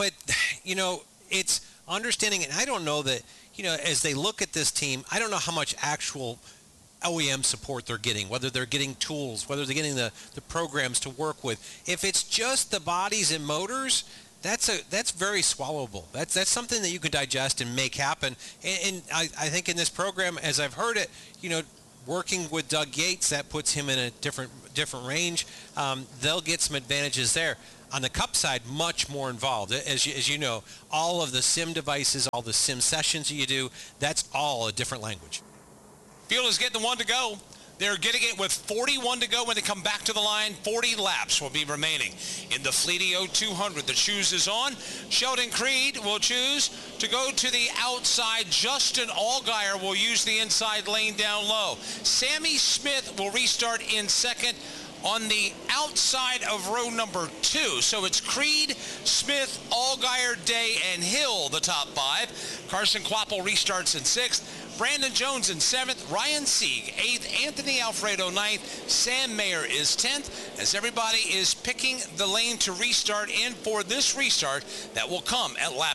it's understanding, and I don't know that, as they look at this team, I don't know how much actual OEM support they're getting, whether they're getting tools, whether they're getting the programs to work with. If it's just the bodies and motors, that's very swallowable. That's something that you can digest and make happen. And I think in this program, as I've heard it, working with Doug Yates, that puts him in a different range. They'll get some advantages there. On the Cup side, much more involved. As you know, all of the sim devices, all the sim sessions that you do, that's all a different language. Field is getting the one to go. They're getting it with 41 to go when they come back to the line. 40 laps will be remaining in the Fleetio 200. The choose is on. Sheldon Creed will choose to go to the outside. Justin Allgaier will use the inside lane down low. Sammy Smith will restart in second on the outside of row number 2. So it's Creed, Smith, Allgaier, Day, and Hill, the top 5. Carson Kvapil restarts in 6th. Brandon Jones in 7th, Ryan Sieg 8th, Anthony Alfredo 9th, Sam Mayer is 10th, as everybody is picking the lane to restart in for this restart that will come at lap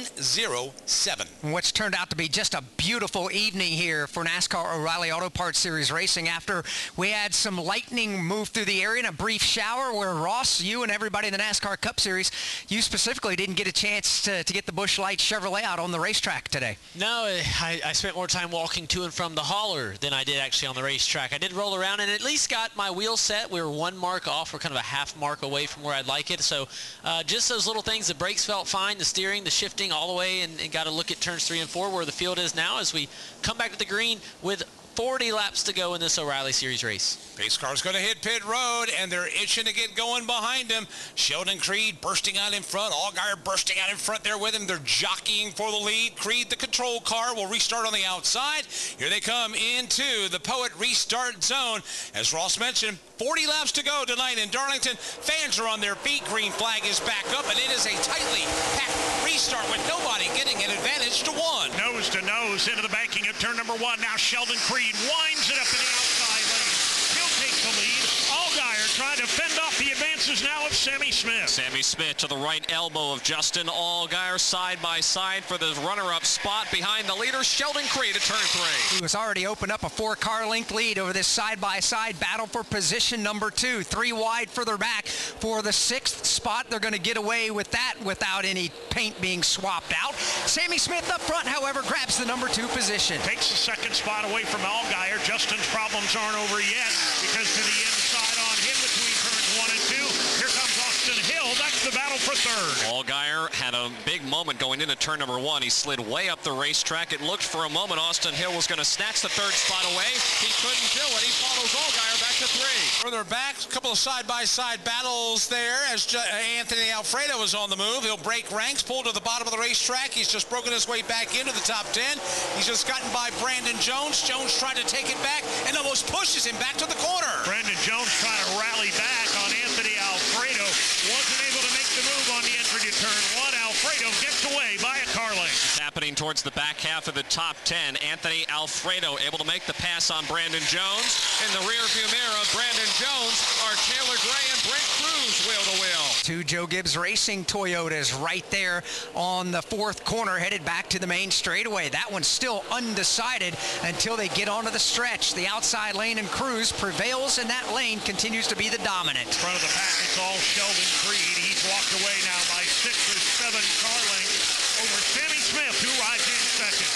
107. What's turned out to be just a beautiful evening here for NASCAR O'Reilly Auto Parts Series racing after we had some lightning move through the area in a brief shower where Ross, you and everybody in the NASCAR Cup Series, you specifically didn't get a chance to get the Busch Light Chevrolet out on the racetrack today. No, I spent more time walking to and from the hauler than I did actually on the racetrack. I did roll around and at least got my wheel set. We were 1 mark off. We're kind of a half mark away from where I'd like it. So just those little things. The brakes felt fine. The steering, the shifting all the way, and got to look at turns 3 and 4 where the field is now as we come back to the green with 40 laps to go in this O'Reilly Series race. Pace car's going to hit pit road, and they're itching to get going behind him. Sheldon Creed bursting out in front. Allgaier bursting out in front there with him. They're jockeying for the lead. Creed, the control car, will restart on the outside. Here they come into the Poet restart zone. As Ross mentioned, 40 laps to go tonight in Darlington. Fans are on their feet. Green flag is back up, and it is a tightly packed restart with nobody getting an advantage to one. Nose to nose into the banking at turn number 1. Now Sheldon Creed winds it up in the outside lane. He'll take the lead. Allgaier trying to fend off the advances now of Sammy Smith. Sammy Smith to the right elbow of Justin Allgaier, side by side for the runner-up spot behind the leader, Sheldon Creed at turn 3. He was already opened up a 4-car length lead over this side-by-side battle for position number 2. 3 wide further back for the 6th spot. They're going to get away with that without any paint being swapped out. Sammy Smith up front, however, grabs the number 2 position. Takes the 2nd spot away from Allgaier. Justin's problems aren't over yet because to the inside on him between turns 1 and 2. Here comes Austin Hill. That's the battle for 3rd. Allgaier had a big moment going into turn number 1. He slid way up the racetrack. It looked for a moment Austin Hill was going to snatch the 3rd spot away. He couldn't do it. He follows Allgaier back to 3. Further back, a couple of side-by-side battles there as Anthony Alfredo is on the move. He'll break ranks, pull to the bottom of the racetrack. He's just broken his way back into the top 10. He's just gotten by Brandon Jones. Jones trying to take it back and almost pushes him back to the corner. Brandon Jones trying to rally back on Anthony Alfredo. Wasn't able to make the move on the entry to turn 1. Alfredo gets away by a car length. It's happening towards the back half of the top 10. Anthony Alfredo able to make the pass on Brandon Jones. In the rearview mirror of Brandon Jones are Taylor Gray and Brent Cruz wheel to wheel. 2 Joe Gibbs Racing Toyotas right there on the 4th corner headed back to the main straightaway. That one's still undecided until they get onto the stretch. The outside lane and Cruz prevails, and that lane continues to be the dominant. In front of the pack, it's all Sheldon Creed. He's walked away now by 6 or 7 car lengths over Sammy Smith, who rides in 2nd.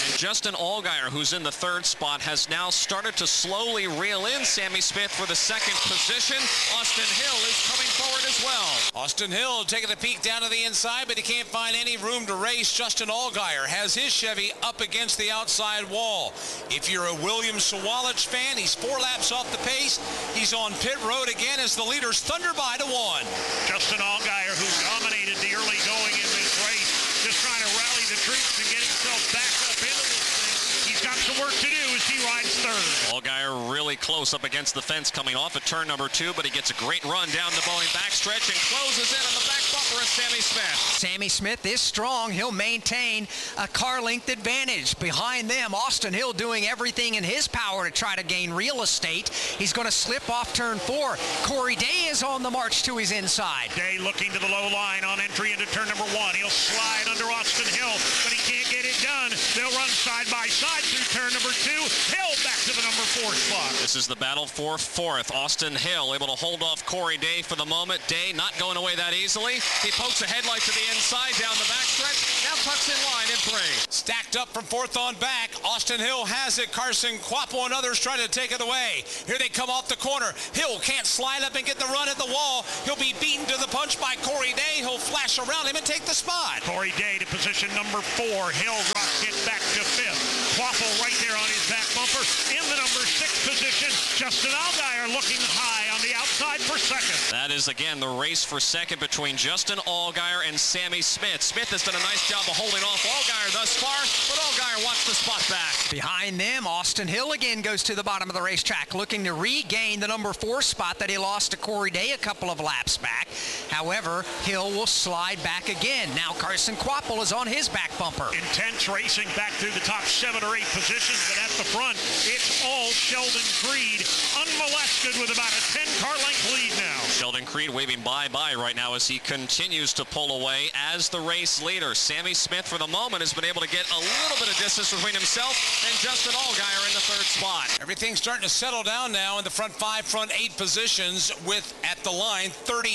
Justin Allgaier, who's in the third spot, has now started to slowly reel in Sammy Smith for the second position. Austin Hill is coming forward as well. Austin Hill taking a peek down to the inside, but he can't find any room to race. Justin Allgaier has his Chevy up against the outside wall. If you're a William Sawalich fan, he's 4 laps off the pace. He's on pit road again as the leaders thunder by to 1. Justin Allgaier, who dominated the early going in this race, just trying to rally the troops and get himself back up into this thing. He's got some work to do as he rides third. Allgaier really close up against the fence coming off at turn number 2, but he gets a great run down the Boeing backstretch and closes in on the back bumper of Sammy Smith. Sammy Smith is strong. He'll maintain a car length advantage. Behind them, Austin Hill doing everything in his power to try to gain real estate. He's going to slip off turn 4. Corey Day is on the march to his inside. Day looking to the low line on entry into turn number 1. He'll slide under Austin Hill, but he can't get it done. They'll run side by side through turn number 2. Hill back to the number 4 spot. This is the battle for 4th. Austin Hill able to hold off Corey Day for the moment. Day not going away that easily. He pokes a headlight to the inside down the backstretch. Now tucks in line in 3. Stacked up from 4th on back. Austin Hill has it. Carson Quapo and others trying to take it away. Here they come off the corner. Hill can't slide up and get the run at the wall. He'll be beaten to the punch by Corey Day. He'll flash around him and take the spot. Corey Day to position number 4. Hill drops it back to 5th. Quapo right there on his back bumper. In the number 6 position, Justin Allgaier looking high on the outside for 2nd. That is, again, the race for 2nd between Justin Allgaier and Sammy Smith. Smith has done a nice job of holding off Allgaier thus far, but Allgaier wants the spot back. Behind them, Austin Hill again goes to the bottom of the racetrack, looking to regain the number 4 spot that he lost to Corey Day a couple of laps back. However, Hill will slide back again. Now Carson Quapo is on his back bumper. Intense racing back through the top 7 or 8 positions, but at the front, it's all Sheldon Creed, unmolested with about a 10-car length lead now. Sheldon Creed waving bye-bye right now as he continues to pull away as the race leader. Sammy Smith, for the moment, has been able to get a little bit of distance between himself and Justin Allgaier in the 3rd spot. Everything's starting to settle down now in the front 5, front 8 positions with, at the line,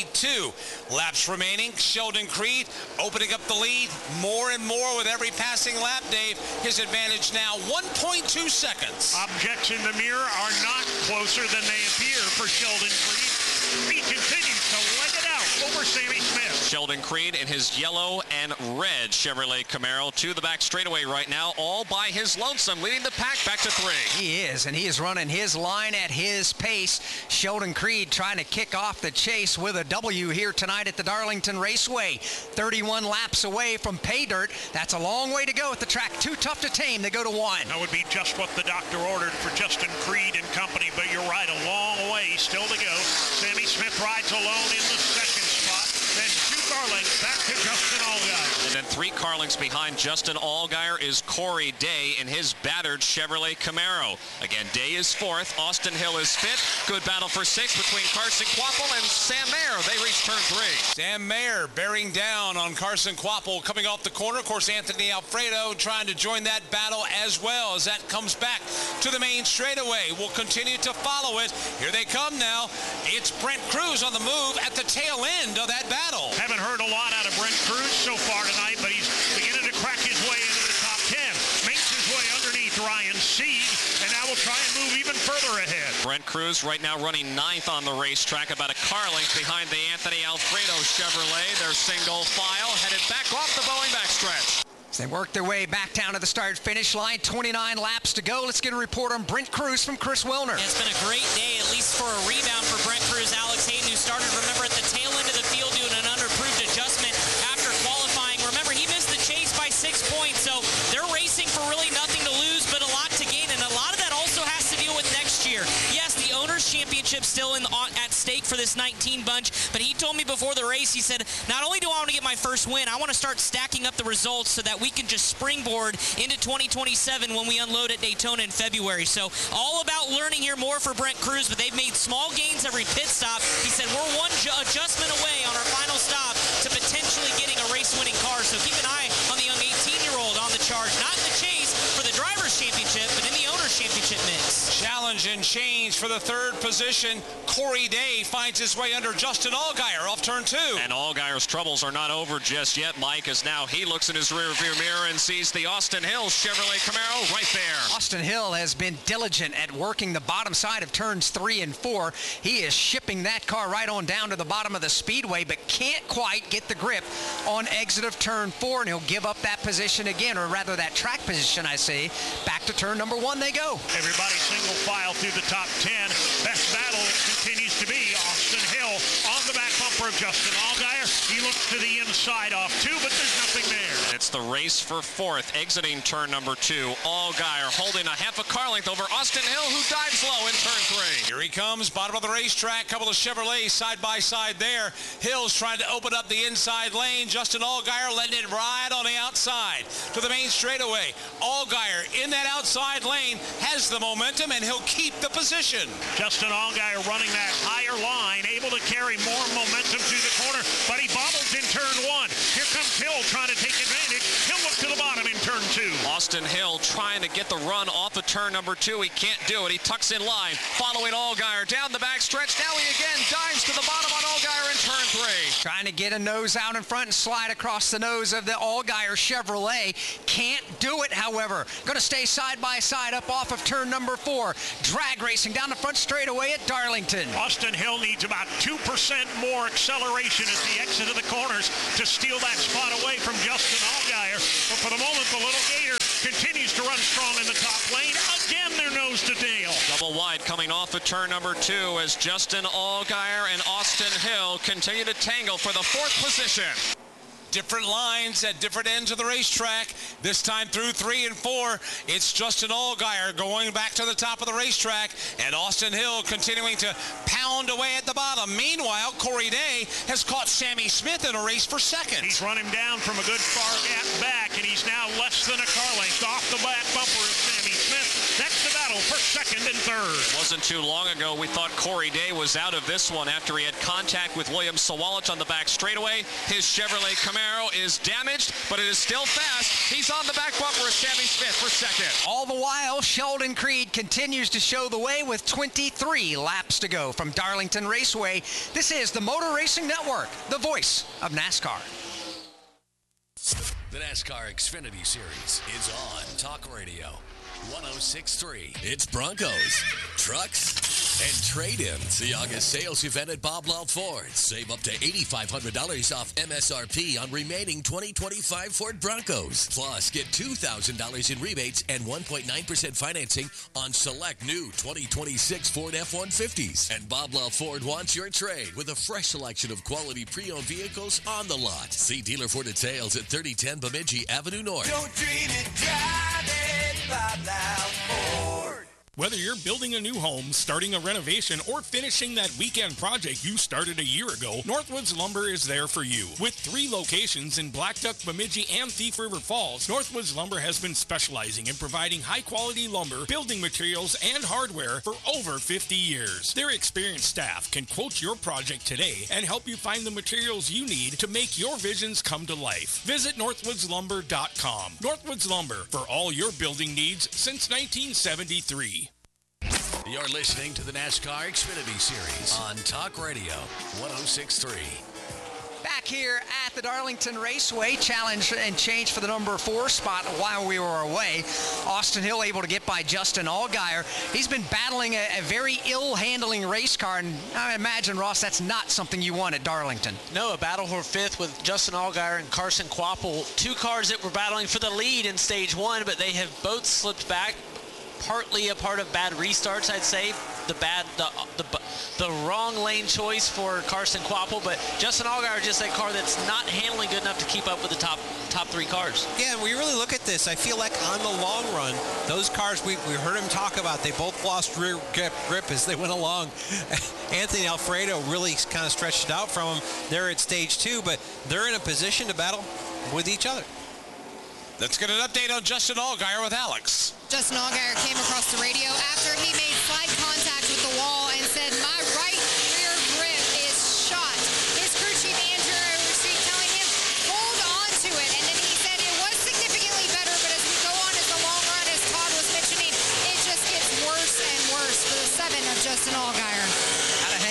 32 laps remaining. Sheldon Creed opening up the lead more and more with every passing lap, Dave. His advantage now 1.2 seconds. Objects in the mirror are not closer than they appear for Sheldon Creed. He continues to leg it out over Sammy Smith. Sheldon Creed in his yellow and red Chevrolet Camaro to the back straightaway right now, all by his lonesome, leading the pack back to 3. He is, and he is running his line at his pace. Sheldon Creed trying to kick off the chase with a W here tonight at the Darlington Raceway. 31 laps away from pay dirt. That's a long way to go at the track. Too tough to tame. They go to 1. That would be just what the doctor ordered for Justin Creed and company, but you're right, a long way still to go. Sammy Smith rides alone in the 2nd spot. Then 2 car lengths back to Justin Allgaier. And then 3 car lengths behind Justin Allgaier is Corey Day in his battered Chevrolet Camaro. Again, Day is 4th. Austin Hill is 5th. Good battle for 6th between Carson Quapo and Sam Mayer. They reach turn 3. Sam Mayer bearing down on Carson Quapo coming off the corner. Of course, Anthony Alfredo trying to join that battle as well as that comes back to the main straightaway. We'll continue to follow it. Here they come now. It's Brent Cruz on the move at the tail end of that battle. Haven't heard a lot out of Brent Cruz so far tonight, but he's beginning to crack his way into the top 10. Makes his way underneath Ryan Seed, and now will try and move even further ahead. Brent Cruz right now running 9th on the racetrack, about a car length behind the Anthony Alfredo Chevrolet. They're single file, headed back off the Boeing backstretch. They work their way back down to the start-finish line. 29 laps to go. Let's get a report on Brent Cruz from Chris Wilner. Yeah, it's been a great day, at least for a rebound for Brent Cruz. Alex Hayden, who started, remember, at the tail end of the field doing an unapproved adjustment after qualifying. Remember, he missed the chase by 6 points, so they're racing for really nothing to lose but a lot to gain, and a lot of that also has to deal with next year. Yes, the Owners' Championship still at stake for this 19 bunch, but he told me before the race, he said, not only do I want to get my first win, I want to start stacking up the results so that we can just springboard into 2027 when we unload at Daytona in February. So all about learning here more for Brent Cruz, but they've made small gains every pit stop. He said, we're one adjustment away on our final stop to potentially getting a race-winning car. So keep an eye on the young 18-year-old on the charge, not in the chase for the Drivers' Championship, but in the Owners' Championship mix. Challenge and change for the 3rd position. Corey Day finds his way under Justin Allgaier off turn 2. And Allgaier's troubles are not over just yet, Mike, as now he looks in his rearview mirror and sees the Austin Hill Chevrolet Camaro right there. Austin Hill has been diligent at working the bottom side of turns 3 and 4. He is shipping that car right on down to the bottom of the speedway, but can't quite get the grip on exit of turn 4, and he'll give up that position again, or rather that track position, I say. Back to turn number 1 they go. Everybody single file through the top 10. Best battle continues to be Austin Hill on the back bumper of Justin Allgaier. He looks to the inside off 2, but there's nothing there. It's the race for 4th, exiting turn number 2. Allgaier holding a half a car length over Austin Hill, who dives low in turn 3. Here he comes, bottom of the racetrack. Couple of Chevrolets side by side there. Hill's trying to open up the inside lane. Justin Allgaier letting it ride on the outside to the main straightaway. Allgaier in that outside lane has the momentum, and he'll keep the position. Justin Allgaier running that higher line, able to carry more momentum to the corner, but he bobbles in turn 1. Here comes Hill trying to take advantage. He'll look to the bottom in turn 2. Austin Hill trying to get the run off of turn number 2. He can't do it. He tucks in line, following Allgaier down the back stretch. Now he again dives to the bottom on Allgaier in turn 3. Trying to get a nose out in front and slide across the nose of the Allgaier Chevrolet. Can't do it, however. Going to stay side by side up off of turn number 4. Drag racing down the front straightaway at Darlington. Austin Hill needs about 2% more acceleration as he exit of the corners to steal that spot away from Justin Allgaier. But for the moment, the Little Gator continues to run strong in the top lane. Again, they're nose to tail. Double wide coming off of turn number 2 as Justin Allgaier and Austin Hill continue to tangle for the 4th position. Different lines at different ends of the racetrack. This time through 3 and 4, it's Justin Allgaier going back to the top of the racetrack, and Austin Hill continuing to pound away at the bottom. Meanwhile, Corey Day has caught Sammy Smith in a race for 2nd. He's run him down from a good far gap back, and he's now less than a car length off the back bumper of Sammy Smith. That's the battle for 2nd and 3rd. It wasn't too long ago we thought Corey Day was out of this one after he had contact with William Sawalich on the back straightaway. His Chevrolet Camaro is damaged, but it is still fast. He's on the back bumper of Sammy Smith for 2nd. All the while, Sheldon Creed continues to show the way with 23 laps to go from Darlington Raceway. This is the Motor Racing Network, the voice of NASCAR. The NASCAR Xfinity Series is on Talk Radio 106.3. It's Broncos, trucks, and trade-ins. The August sales event at Bob Love Ford. Save up to $8,500 off MSRP on remaining 2025 Ford Broncos. Plus, get $2,000 in rebates and 1.9% financing on select new 2026 Ford F-150s. And Bob Love Ford wants your trade with a fresh selection of quality pre-owned vehicles on the lot. See dealer for details at 3010 Bemidji Avenue North. Don't dream it, drive it, Bob Love Ford. Whether you're building a new home, starting a renovation, or finishing that weekend project you started a year ago, Northwoods Lumber is there for you. With 3 locations in Blackduck, Bemidji, and Thief River Falls, Northwoods Lumber has been specializing in providing high-quality lumber, building materials, and hardware for over 50 years. Their experienced staff can quote your project today and help you find the materials you need to make your visions come to life. Visit northwoodslumber.com. Northwoods Lumber, for all your building needs since 1973. You're listening to the NASCAR Xfinity Series on Talk Radio 106.3. Back here at the Darlington Raceway, challenge and change for the number 4 spot while we were away. Austin Hill able to get by Justin Allgaier. He's been battling a very ill-handling race car, and I imagine, Ross, that's not something you want at Darlington. No, a battle for 5th with Justin Allgaier and Carson Kvapil. 2 cars that were battling for the lead in stage 1, but they have both slipped back. Partly a part of bad restarts, I'd say. The wrong lane choice for Carson Kvapil, but Justin Allgaier just that car that's not handling good enough to keep up with the top 3 cars. Yeah, and we really look at this. I feel like on the long run, those cars we heard him talk about, they both lost rear grip as they went along. Anthony Alfredo really kind of stretched it out from him. They're at stage 2, but they're in a position to battle with each other. Let's get an update on Justin Allgaier with Alex. Justin Allgaier came across the radio after he made slight contact with the wall and said, my right rear grip is shot. His crew chief, Andrew Receipt, telling him, hold on to it. And then he said it was significantly better, but as we go on as the long run, as Todd was mentioning, it just gets worse and worse for the 7 of Justin Allgaier. Got to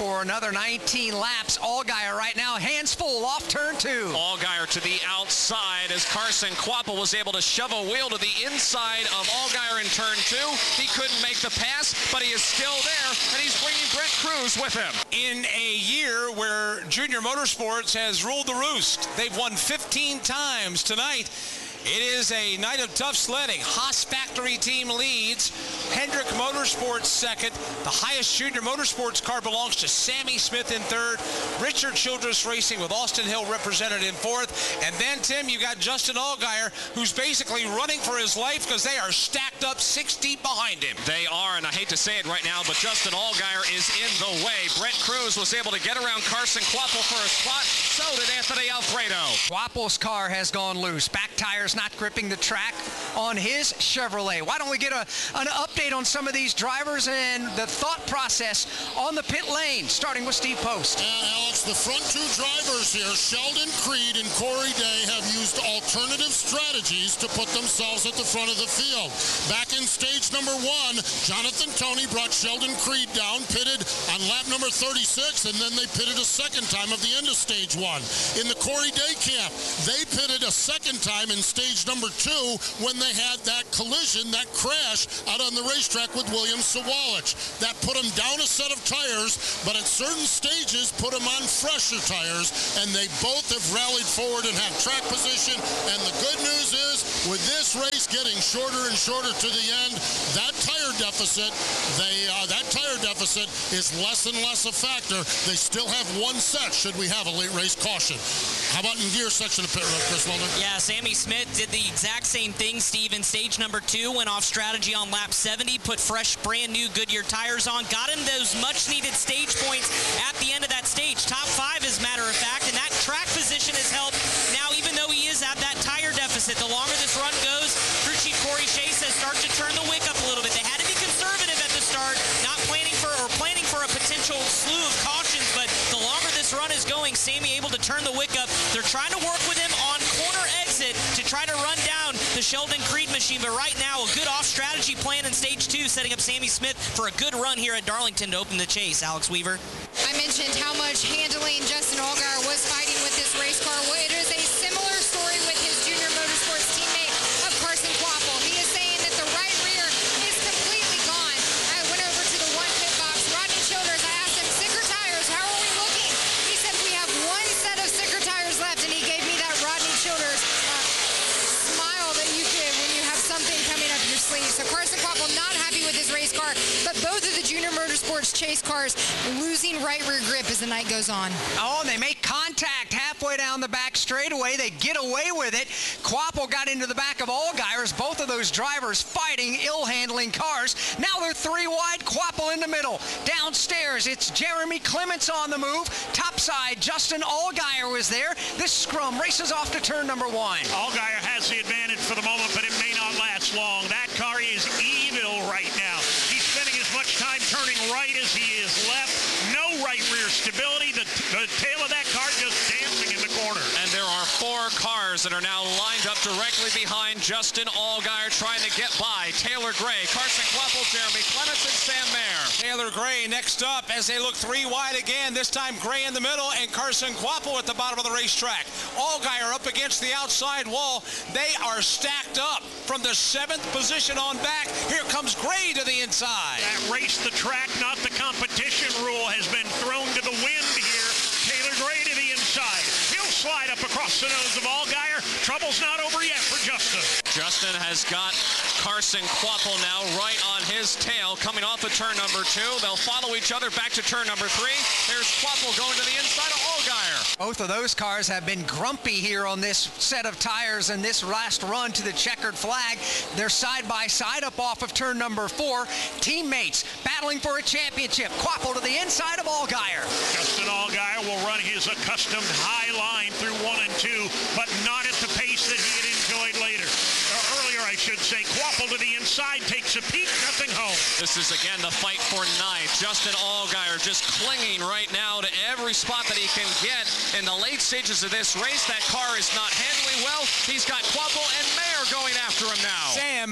for another 19 laps. Allgaier right now, hands full off turn 2. Allgaier to the outside as Carson Kvapil was able to shove a wheel to the inside of Allgaier in turn 2. He couldn't make the pass, but he is still there, and he's bringing Brett Cruz with him. In a year where Junior Motorsports has ruled the roost, they've won 15 times tonight. It is a night of tough sledding. Haas Factory team leads. Hendrick Motorsports second. The highest Junior Motorsports car belongs to Sammy Smith in third. Richard Childress Racing with Austin Hill represented in fourth. And then, Tim, you got Justin Allgaier, who's basically running for his life because they are stacked up 6 deep behind him. They are, and I hate to say it right now, but Justin Allgaier is in the way. Brett Cruz was able to get around Carson Kvapil for a spot. So did Anthony Alfredo. Kvapil's car has gone loose. Back tires not gripping the track on his Chevrolet. Why don't we get an update on some of these drivers and the thought process on the pit lane, starting with Steve Post. Alex, the front 2 drivers here, Sheldon Creed and Corey Day, have used alternative strategies to put themselves at the front of the field. Back in stage number 1, Jonathan Toney brought Sheldon Creed down, pitted on lap number 36, and then they pitted a second time of the end of stage 1. In the Corey Day camp, they pitted a second time in stage number 2 when they had that collision, that crash out on the racetrack with William Sawalich. That put them down a set of tires, but at certain stages put them on fresher tires, and they both have rallied forward and have track position. And the good news is, with this race getting shorter and shorter to the end, that tire deficit is less and less a factor. They still have 1 set should we have a late race caution. How about in gear section of pit road, Chris Wilder? Yeah, Sammy Smith did the exact same thing, Steve, in stage number 2, went off strategy on lap 70, put fresh, brand new Goodyear tires on, got him those much-needed stage points at the end of that stage. Top 5, as a matter of fact, and that track position has helped. Now, even though he is at that tire deficit, the longer this run goes, crew chief Corey Shea says start to turn the wick up a little bit. They had to be conservative at the start, not planning for a potential slew of cautions, but the longer this run is going, Sammy able to turn the wick up. They're trying to work with him on corner exit to try to run down the Sheldon Creed machine, but right now a good off-strategy plan in stage 2, setting up Sammy Smith for a good run here at Darlington to open the chase. Alex Weaver. I mentioned how much handling Justin Allgaier was fighting with this race car. Well, it is a similar story with his Junior Motorsports teammate of Carson Kvapil. He is saying that the right rear is completely gone. I went over to the 1 pit box. Rodney Childers, I asked him, sicker tires, how are we looking? He said we have 1 set of sicker tires left, and he gave me that Rodney Childers smile that you get when you have something coming up your sleeve. So Carson Kvapil not happy with his race car, but both of the Junior Motorsports chase cars losing right rear grip as the night goes on. Oh, and they make contact halfway down the back straightaway. They get away with it. Kvapil got into the back of Allgaier. Both of those drivers fighting ill-handling cars. Now they're 3 wide. Kvapil in the middle. Downstairs, it's Jeremy Clements on the move. Topside, Justin Allgaier was there. This scrum races off to turn number 1. Allgaier has the advantage for the moment, but it may not last long. That car is evil right now. He's spending as much time turning right as he is left. No right rear stability. The tail of that car just dancing in the corner. And there are 4 cars that are now lined up directly behind Justin Allgaier trying to get by Taylor Gray, Carson Kvapil, Jeremy Clements, and Sam Mayer. Taylor Gray next up as they look 3 wide again. This time Gray in the middle and Carson Kvapil at the bottom of the racetrack. Allgaier up against the outside wall. They are stacked up from the 7th position on back. Here comes Gray to the inside. That race the track, not the competition rule has been thrown to the wind here. Taylor Gray to the inside. He'll slide up across the nose of Allgaier. Trouble's not over yet for Justin. Justin has got Carson Kvapil now right on his tail coming off of turn number 2. They'll follow each other back to turn number 3. There's Kvapil going to the inside of Allgaier. Both of those cars have been grumpy here on this set of tires and this last run to the checkered flag. They're side by side up off of turn number 4. Teammates battling for a championship. Kvapil to the inside of Allgaier. Justin Allgaier will run his accustomed high line through 1 and 2, but not at the pace that he had enjoyed later. Earlier, I should say. Kvapil to the inside, takes a peek, nothing home. This is again the fight for ninth. Justin Allgaier just clinging right now to every spot that he can get in the late stages of this race. That car is not handling well. He's got Kvapil and Mayer going after him now. Sam Mayer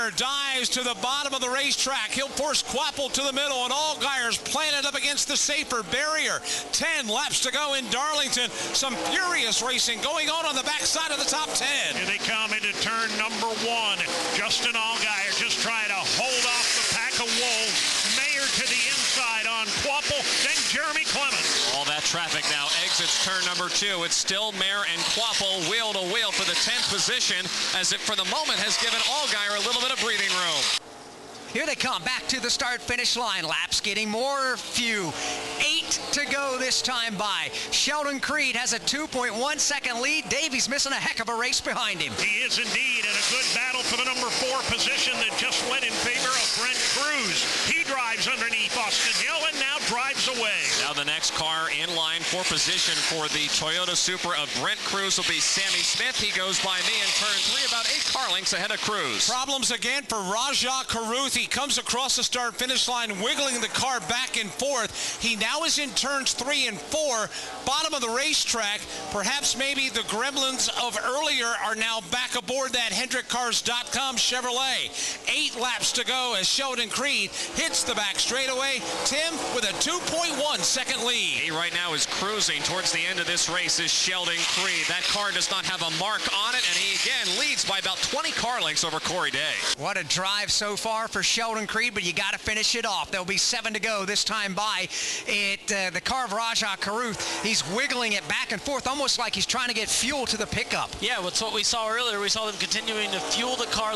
Allgaier dives to the bottom of the racetrack. He'll force Quapple to the middle, and Allgaier's planted up against the safer barrier. 10 laps to go in Darlington. Some furious racing going on the backside of the top 10. Here they come into turn number 1. Justin Allgaier just trying to hold off the pack of wolves. Mayer to the inside on Quapple, then Jeremy Clements. All that traffic now exits turn number 2. It's still Mayer and Quapple wheel to wheel for the 10th position, as it for the moment has given Allgaier a little bit of breathing room. Here they come back to the start-finish line. Laps getting more few. 8 to go this time by. Sheldon Creed has a 2.1 second lead. Davies missing a heck of a race behind him. He is indeed in a good battle for the number 4 position that just went in favor of Brent Cruz. He drives underneath Austin Hill and now drives away. Now the next car in line for position for the Toyota Supra of Brent Cruz will be Sammy Smith. He goes by me in turn 3, about 8 car lengths ahead of Cruz. Problems again for Rajah Caruth. He comes across the start-finish line, wiggling the car back and forth. He now is in turns 3 and 4, bottom of the racetrack. Perhaps maybe the gremlins of earlier are now back aboard that HendrickCars.com Chevrolet. 8 laps to go as Sheldon Creed hits the back straightaway. Tim with a 2.1 second lead. He right now is cruising towards the end of this race is Sheldon Creed. That car does not have a mark on it, and he again leads by about 20 car lengths over Corey Day. What a drive so far for Sheldon Creed, but you got to finish it off. There'll be 7 to go this time by. The car of Rajah Caruth, he's wiggling it back and forth, almost like he's trying to get fuel to the pickup. Yeah, that's what we saw earlier. We saw them continuing to fuel the car